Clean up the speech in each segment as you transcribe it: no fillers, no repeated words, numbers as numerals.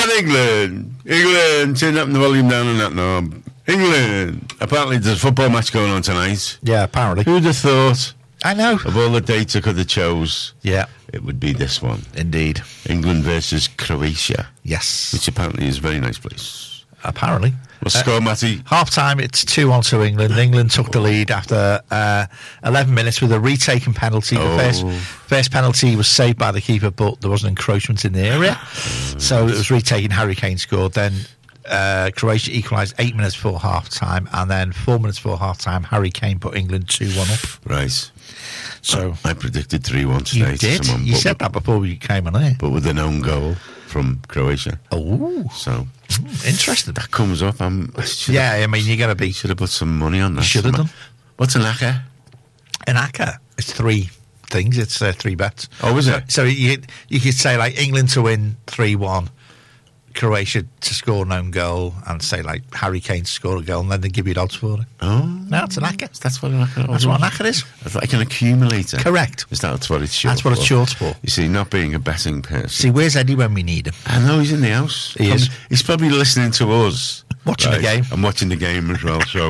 on, England. England, turn up the volume down on that knob. England. Apparently there's a football match going on tonight. Yeah, apparently. Who'd have thought? I know. Of all the dates I could have chose, Yeah, it would be this one. indeed. England versus Croatia, Yes, which apparently is a very nice place. apparently. What's the score, Matty? Half time, it's 2-1 England. England took the lead after 11 minutes with a retaken penalty. The first penalty was saved by the keeper, but there was an encroachment in the area. So it was retaken. Harry Kane scored. Then Croatia equalised 8 minutes before half time. And then 4 minutes before half time, Harry Kane put England 2-1 up. Right. So I predicted 3-1 today. you did. You said that before we came on air. But with an own goal from Croatia. Oh, So interesting. that comes up. I mean, you're going to be... should have put some money on that. Should have done. What's an acca? An ACCA, it's 3 things. It's 3 bets. Oh, is it? So you could say, like, England to win 3-1, Croatia to score an own goal, and say, like, Harry Kane to score a goal, and then they give you odds for it. Oh. No, it's an ACCA. That's what an acca is. That's what an ACCA is. It's like an accumulator. Correct. Is that what it's short That's what it's for? short for. You see, not being a betting person. See, where's Eddie when we need him? I know he's in the house. He is. He's probably listening to us. Watching the game. I'm watching the game as well, so,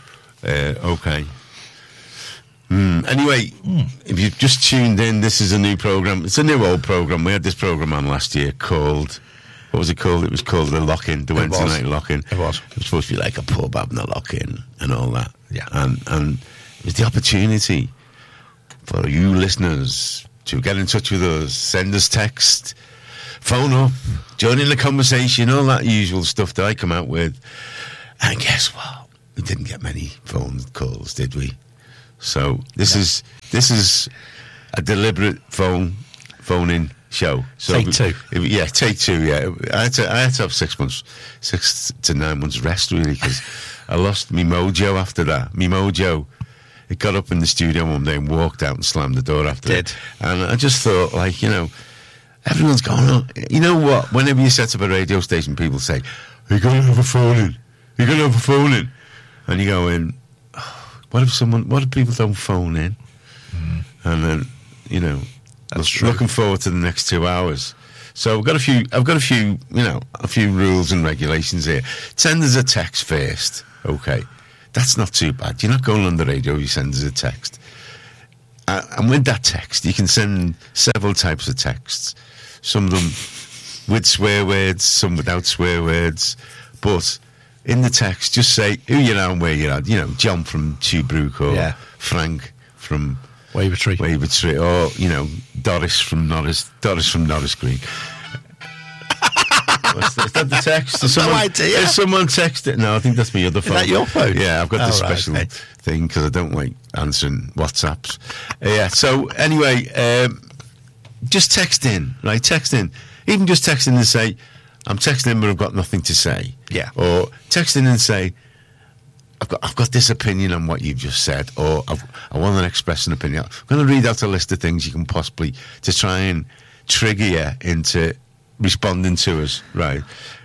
okay. Anyway, if you've just tuned in, this is a new programme. It's a new old programme. We had this programme on last year called... What was it called? It was called The Lock-In, the Wednesday night Lock-In. It was. It was supposed to be like a pub having a lock-in and all that. Yeah. And it was the opportunity for you listeners to get in touch with us, send us text, phone up, join in the conversation, all that usual stuff that I come out with. And guess what? We didn't get many phone calls, did we? So this is a deliberate phone-in show. So take 2. Take 2. Yeah, I had to have 6 to 9 months rest really, because I lost me mojo after that. Me mojo. It got up in the studio one day and walked out and slammed the door after it. And I just thought, like, everyone's going on. You know what? Whenever you set up a radio station, people say, "You're going to have a phone in. You're going to have a phone in," and you go in. What if people don't phone in? And then, looking forward to the next 2 hours. So I've got a few rules and regulations here. Send us a text first. Okay. That's not too bad. You're not going on the radio, you send us a text. And with that text, you can send several types of texts. Some of them with swear words, some without swear words. But in the text, just say who you are and where you're at. John from Tuebrook, or Frank from Wavertree, or Doris from Norris Green. Is that the text? No idea. Has someone texted? No, I think that's my other phone. Is that your phone? Yeah, I've got this special thing because I don't like answering WhatsApps. So anyway, just text in, right? Text in. Even just text in and say, "I'm texting, but I've got nothing to say." Yeah. Or text in and say, I've got this opinion on what you've just said, or I want to express an opinion. I'm going to read out a list of things you can possibly, to try and trigger you into responding to us, right?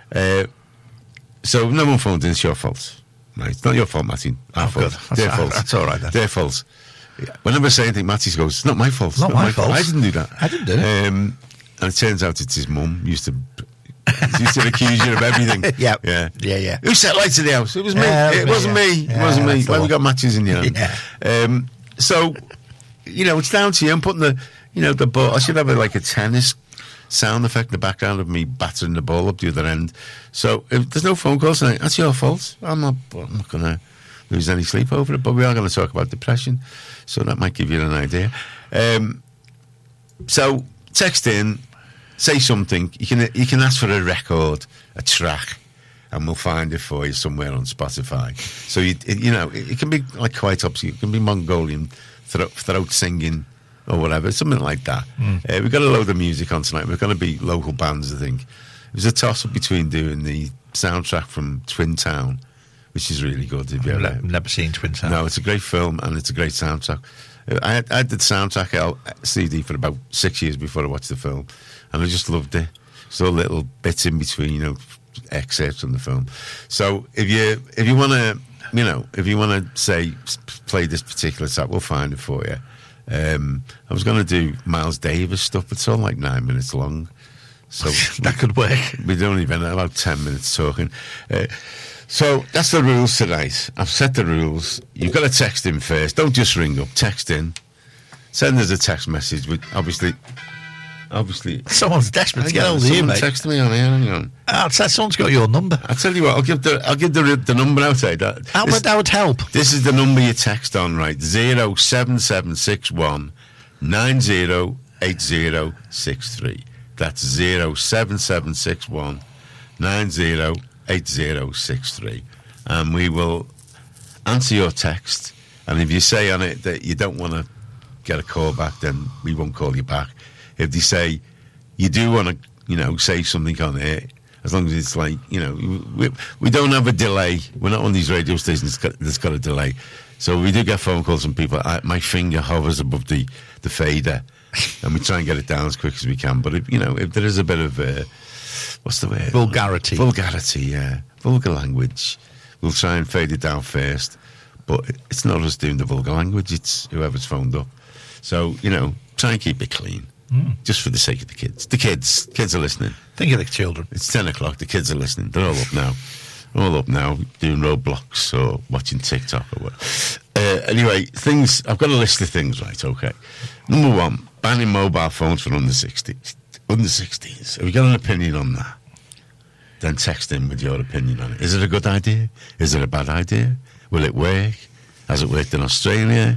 So no one phoned in, it's your fault. Right? It's not your fault, Matty. Our fault. Their fault. That's all right then. Their fault. Whenever I say anything, Matty goes, "It's not my fault. It's not my fault. I didn't do that. I didn't do it." And it turns out it's his mum used to accuse you of everything. Yeah. Who set light to the house? It was me. It wasn't me. It wasn't me. Like, we got matches in your hand. Yeah. So, it's down to you. I'm putting the ball. I should have a tennis sound effect in the background of me battering the ball up the other end. So if there's no phone calls tonight, that's your fault. I'm not going to lose any sleep over it, but we are going to talk about depression, so that might give you an idea. So text in, say something. You can ask for a record, a track, and we'll find it for you somewhere on Spotify. So it can be like quite obscure. It can be Mongolian throat singing or whatever, something like that. We've got a load of music on tonight. We're going to be local bands, I think. It was a toss-up between doing the soundtrack from Twin Town, which is really good. I've never seen Twin Town. No, it's a great film and it's a great soundtrack. I had the soundtrack CD for about 6 years before I watched the film, and I just loved it. So little bits in between, excerpts from the film. So if you want to say play this particular track, we'll find it for you. I was going to do Miles Davis stuff, but it's all like 9 minutes long. So that could work. We'd only been about 10 minutes talking. So that's the rules tonight. I've set the rules. You've got to text in first. Don't just ring up. Text in. Send us a text message with obviously. Someone's desperate to get hold of you, mate. Text me on here. Hang on. Someone's got your number. I'll tell you what. I'll give the number out. That would help. This is the number you text on, right? 07761 908063. That's 07761 908063. And we will answer your text. And if you say on it that you don't want to get a call back, then we won't call you back. If they say you do want to, say something on air, as long as it's like, we don't have a delay. We're not one of these radio stations that's got a delay. So we do get phone calls from people. My finger hovers above the fader, and we try and get it down as quick as we can. But if there is a bit of what's the word? Vulgarity, yeah, vulgar language, we'll try and fade it down first. But it's not us doing the vulgar language; it's whoever's phoned up. So try and keep it clean. Just for the sake of the kids. The kids are listening. Think of the children. It's 10 o'clock. The kids are listening. They're all up now. Doing Roblox or watching TikTok or what. Anyway, I've got a list of things, right? Okay. Number 1, banning mobile phones for under 16s. Have you got an opinion on that? Then text in with your opinion on it. Is it a good idea? Is it a bad idea? Will it work? Has it worked in Australia?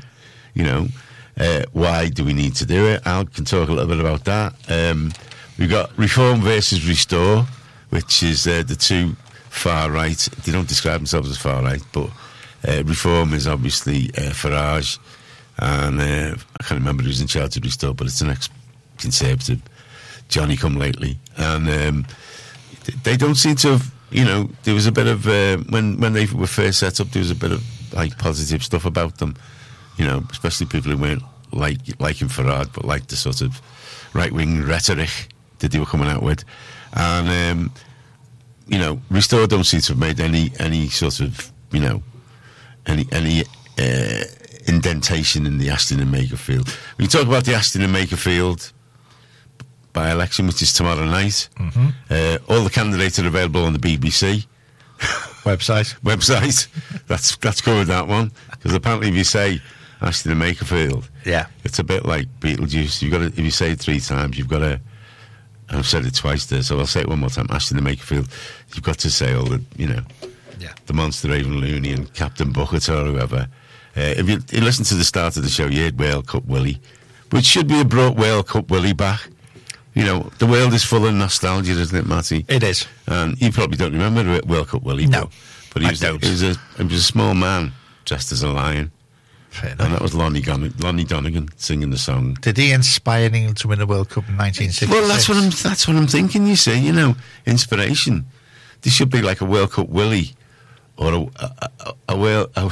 Why do we need to do it? Al can talk a little bit about that. We've got Reform versus Restore, which is the two far right. They don't describe themselves as far right, but Reform is obviously Farage, and I can't remember who's in charge of Restore, but it's an ex-Conservative, Johnny come lately. And they don't seem to have, there was a bit of, when they were first set up, there was a bit of positive stuff about them. Especially people who weren't liking Farage, but liked the sort of right-wing rhetoric that they were coming out with. And, Restore don't seem to have made any sort of, any indentation in the Aston and Makerfield. We talk about the Aston and Makerfield by-election, which is tomorrow night. Mm-hmm. All the candidates are available on the BBC. Website. That's covered, that one. Because apparently if you say Aston and Makerfield, it's a bit like Beetlejuice. If you say it 3 times, you've got to, and I've said it twice there, so I'll say it one more time, Aston and Makerfield, you've got to say all the, the Monster Raven Looney and Captain Bucket or whoever. If you listen to the start of the show, you heard World Cup Willie, which should be brought World Cup Willie back. The world is full of nostalgia, isn't it, Matty? It is. And you probably don't remember World Cup Willie. No, but he was a small man dressed as a lion. Fair enough. And that was Lonnie Donegan singing the song. Did he inspire England to win the World Cup in 1966? Well, that's what I'm thinking. You see, inspiration. There should be like a World Cup Willie, or a World. No,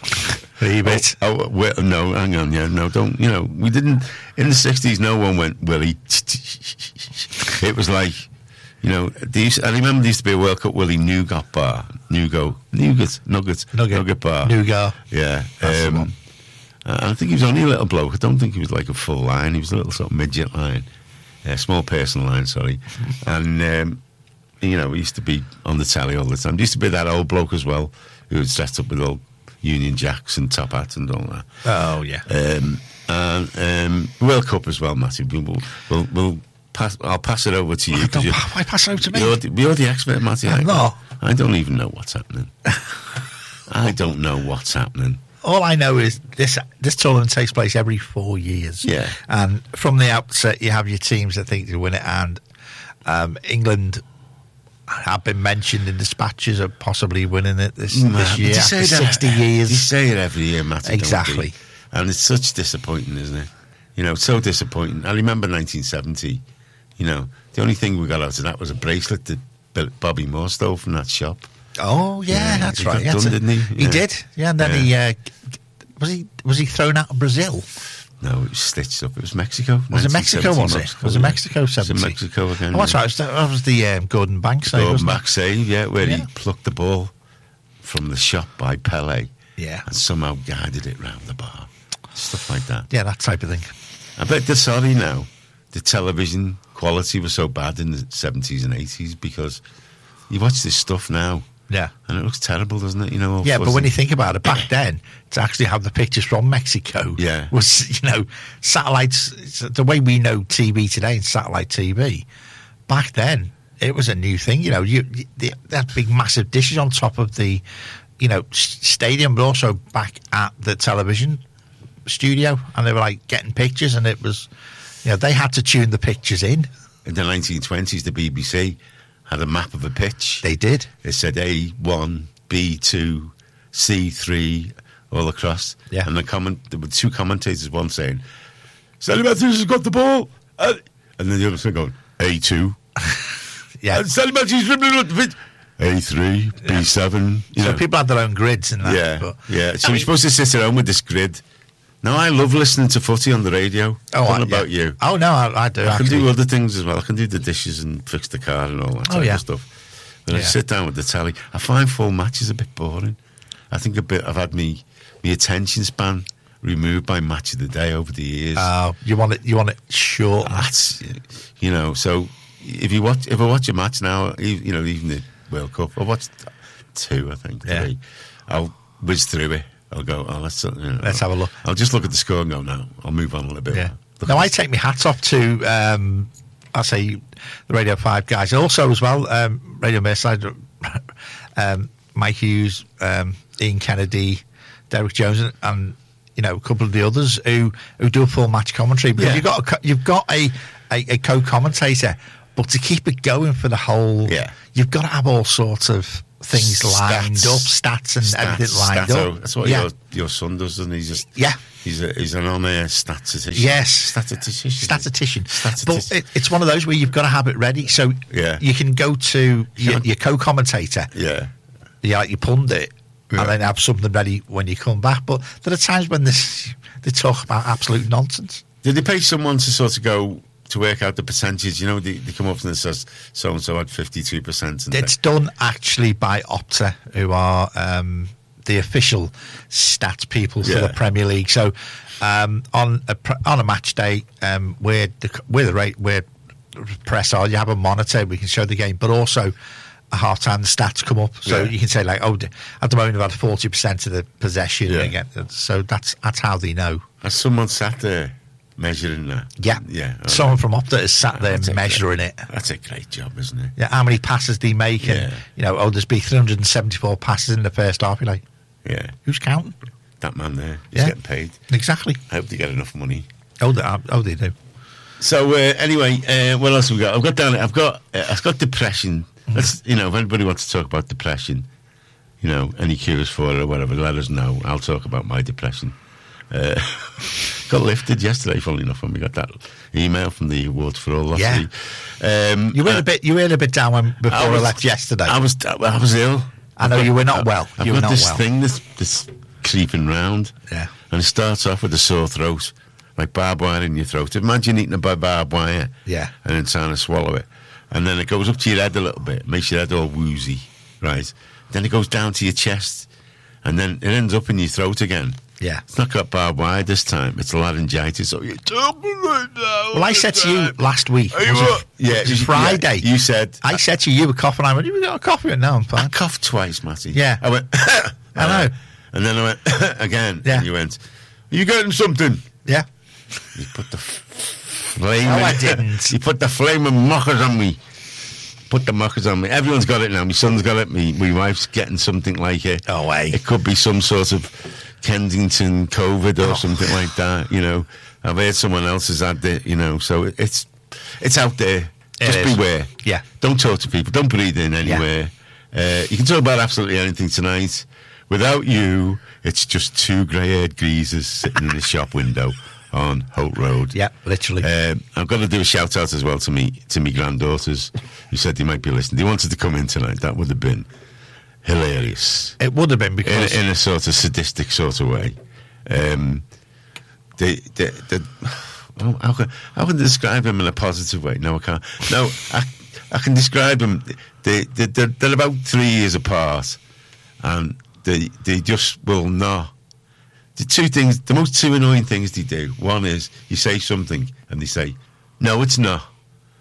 hang on, no, don't. We didn't in the 60s. No one went Willie. It was like, I remember there used to be a World Cup Willie Nougat bar, Nugget bar, Nougat. Yeah, I think he was only a little bloke. I don't think he was like a full lion. He was a little sort of midget lion, small person lion. Sorry, and he used to be on the telly all the time. There used to be that old bloke as well who was dressed up with all Union Jacks and top hats and all that. Oh yeah. And World Cup as well, Matty. We'll pass. I'll pass it over to you. Why pass it over to me? You're the expert, Matty. No, I don't even know what's happening. I don't know what's happening. All I know is this tournament takes place every 4 years. Yeah. And from the outset, you have your teams that think they win it, and England have been mentioned in dispatches of possibly winning it this year after 60 years. You say it every year, Matty. Exactly. And it's such disappointing, isn't it? It's so disappointing. I remember 1970, the only thing we got out of that was a bracelet that Bobby Moore stole from that shop. Oh, yeah, that's right. Done, didn't he? He did. Yeah, and then was he thrown out of Brazil? No, it was stitched up. It was Mexico. Was it Mexico, was it? Was it Mexico 70? It was Mexico again. Oh, that's right. That was the Gordon Banks save, Gordon Banks save, where he plucked the ball from the shop by Pele. Yeah. And somehow guided it round the bar. Stuff like that. Yeah, that type of thing. I bet they're sorry now. The television quality was so bad in the 70s and 80s, because you watch this stuff now. Yeah. And it looks terrible, doesn't it? You know. Yeah, but when you think about it, back then, to actually have the pictures from Mexico was, satellites, the way we know TV today and satellite TV, back then, it was a new thing. They had big, massive dishes on top of the, stadium, but also back at the television studio, and they were like getting pictures, and it was, they had to tune the pictures in. In the 1920s, the BBC had a map of a pitch. They did. It said A1, B2, C3, all across. Yeah. And there were two commentators, one saying, Sally Matthews has got the ball. And then the other one going, A2. Yeah. And Sally Matthews dribbling up the pitch. A3, B7. So people had their own grids and that. Yeah. But, yeah. So you're supposed to sit at home with this grid. Now, I love listening to footy on the radio. What about you? Oh, no, I do. I can do other things as well. I can do the dishes and fix the car and all that type of stuff. But I sit down with the telly. I find full matches a bit boring. I think I've had my attention span removed by Match of the Day over the years. Oh, you want it short. That's, so if I watch a match now, even the World Cup, I watched 2, I think, 3. I'll whiz through it. I'll go, let's have a look. I'll just look at the score and go, no, I'll move on a little bit. Yeah. Now, I take my hats off to, I'll say, the Radio 5 guys. Also, as well, Radio Merseyside, Mike Hughes, Ian Kennedy, Derek Jones, and a couple of the others who do a full match commentary. Because you've got a co-commentator, but to keep it going for the whole, you've got to have all sorts of things lined up, stats and everything lined up. That's what your son does, doesn't he? He's an on-air statistician. Yes, statistician. But it's one of those where you've got to have it ready, so you can go to your co-commentator, your pundit, and then have something ready when you come back. But there are times when they talk about absolute nonsense. Did they pay someone to sort of go to work out the percentage? They come up and it says so-and-so had 52%. It's done actually by Opta, who are the official stats people for the Premier League. So on a match day, we're press on, you have a monitor, we can show the game, but also at half time the stats come up, so you can say like, at the moment I've had 40% of the possession again. So that's how they know. Has someone sat there measuring that? Yeah. Someone from Opta has sat there measuring it. That's a great job, isn't it? Yeah, how many passes do you make? And, there's been 374 passes in the first half. You're like, who's counting? That man there. He's getting paid. Exactly. I hope they get enough money. Oh, they do. So anyway, what else have we got? I've got depression. Let's, if anybody wants to talk about depression, any cures for it or whatever, let us know. I'll talk about my depression. Got lifted yesterday, funnily enough, when we got that email from the Awards for All last week. You were a bit down before I left yesterday. I was ill. I know you were not well. I've got this thing this creeping round. Yeah. And it starts off with a sore throat, like barbed wire in your throat. Imagine eating a barbed wire. Yeah. And then trying to swallow it. And then it goes up to your head a little bit, makes your head all woozy, right? Then it goes down to your chest, and then it ends up in your throat again. Yeah. It's not got barbed wire this time. It's laryngitis. So you're talking right now. Well, I said to you last week, it was Friday. You said... I said to you were coughing. I went, you got a coffee? And now I'm fine. I coughed twice, Matty. Yeah. I went... I know. And then I went again. Yeah. And you went, are you getting something? Yeah. You put the flame... No, I didn't. You put the flaming mockers on me. Put the mockers on me. Everyone's got it now. My son's got it. My wife's getting something like it. Oh, way. It could be some sort of Kensington COVID or something like that. I've heard someone else has had it. So it's out there. Just beware. Yeah. Don't talk to people. Don't breathe in anywhere. Yeah. You can talk about absolutely anything tonight. Without you, it's just two grey-haired greasers sitting in a shop window on Holt Road. Yeah, literally. I've got to do a shout out as well to me granddaughters who said they might be listening. They wanted to come in tonight. That would have been hilarious. It would have been, because in a sort of sadistic sort of way. How can I describe them in a positive way? No, I can't. No, I can describe them. They're about 3 years apart, and they just will not. The most two annoying things they do. One is you say something and they say, "No, it's not."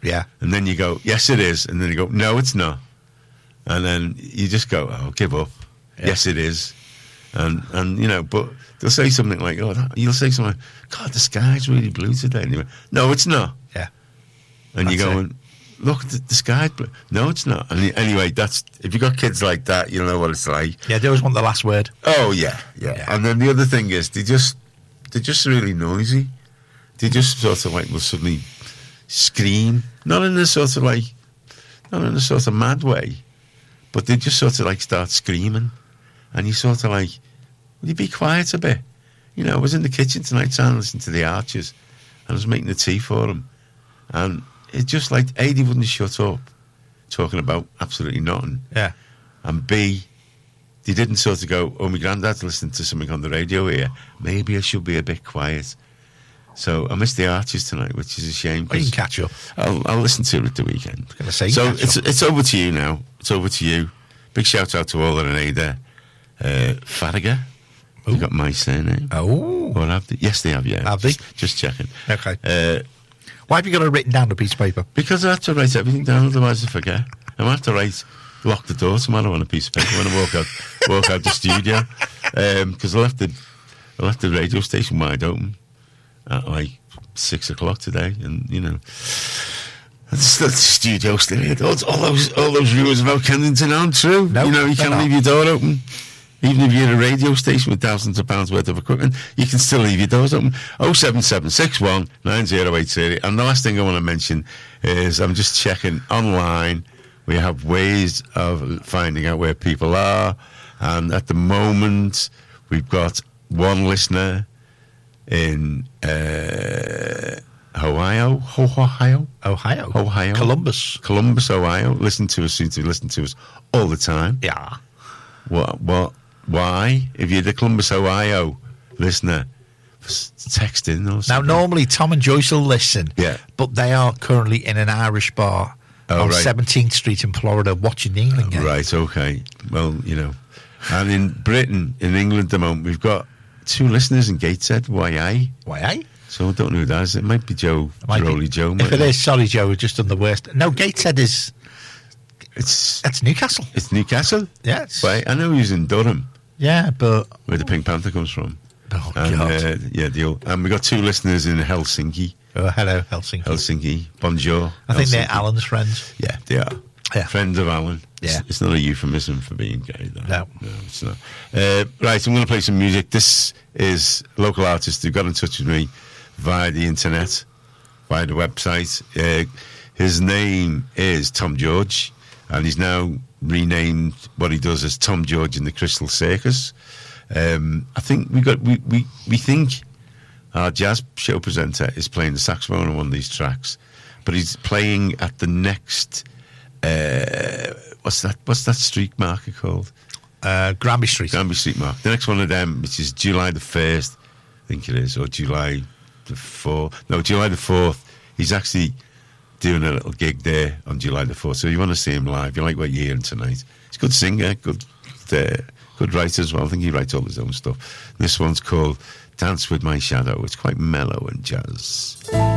Yeah. And then you go, yes, it is. And then you go, no, it's not. And then you just go, oh, give up. Yeah. Yes, it is. And you know, but they'll say something like, oh, you'll say something, God, the sky's really blue today. And you go, no, it's not. Yeah. And you That's go, it. look, the sky's blue. No, it's not. And anyway, if you've got kids like that, you'll know what it's like. Yeah, they always want the last word. Oh, yeah. And then the other thing is, they're just really noisy. They just sort of like will suddenly scream, not in a sort of mad way, but they just sort of like start screaming, and you sort of like, will you be quiet a bit? You know, I was in the kitchen tonight trying to listen to the Archers, and I was making the tea for them, and it's just like A, they wouldn't shut up, talking about absolutely nothing, Yeah. and B, they didn't sort of go, oh, my granddad's listening to something on the radio here, maybe I should be a bit quiet. So I missed the Archers tonight, which is a shame. Well, you can catch up. I'll listen to it at the weekend. Gonna say, So catch up. it's over to you now. It's over to you. Big shout out to all that are there. Farragher. You got my surname. Oh. Or have they? Yes, they have, yeah. Have they? Just checking. Okay. Why have you got it written down on a piece of paper? Because I have to write everything down, otherwise I forget. I might have to lock the door tomorrow on a piece of paper when I walk out the studio. Because I left the radio station wide open at like 6 o'clock today, and you know, that's the studio still here. All those rumours about Kensington aren't true. No, you know, you they're can't not. leave your door open. Even if you're in a radio station with thousands of pounds worth of equipment, you can still leave your doors open. 07761 9080. And the last thing I want to mention is I'm just checking online. We have ways of finding out where people are, and at the moment we've one listener in Ohio, Columbus, Ohio. Seems to listen to us all the time. Yeah. Why? If you're the Columbus, Ohio listener, text in or Now, something. normally Tom and Joyce will listen. Yeah. But they are currently in an Irish bar on right. 17th Street in Florida watching the England game. Right, okay. Well, you know. And in Britain, in England at the moment, we've got 2 listeners in Gateshead, YI. YI? So I don't know who that is. It might be Joe, Rolly Joe. If it is, sorry, Joe, we've just done the worst. No, Gateshead is... That's Newcastle. It's Newcastle? Yes. Right, I know he's in Durham, Yeah, but... where the Pink Panther comes from. Oh, And, God. and we got 2 listeners in Helsinki. Oh, hello, Helsinki. Bonjour. I think they're Helsinki. Alan's friends. Yeah, they are. Yeah. Friends of Alan. Yeah. It's not a euphemism for being gay, though. No, it's not. Right, I'm going to play some music. This is a local artist who got in touch with me via the internet, via the website. His name is Tom George, and he's now renamed what he does as Tom George and the Crystal Circus. I think we think our jazz show presenter is playing the saxophone on one of these tracks, but he's playing at the next what's that street marker called? Granby Street. Granby Street Market. The next one of them, which is July the 1st, I think it is, or July the 4th. No, July the 4th. He's actually doing a little gig there on July the 4th. So you want to see him live, you like what you're hearing tonight. He's a good singer, good writer as well. I think he writes all his own stuff. This one's called Dance With My Shadow. It's quite mellow and jazz.